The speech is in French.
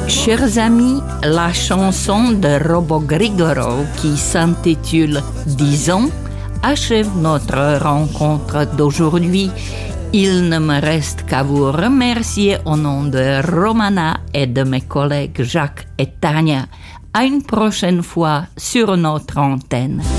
Chers amis, la chanson de Robo Grigorov qui s'intitule « Disons » achève notre rencontre d'aujourd'hui. Il ne me reste qu'à vous remercier au nom de Romana et de mes collègues Jacques et Tania. À une prochaine fois sur notre antenne.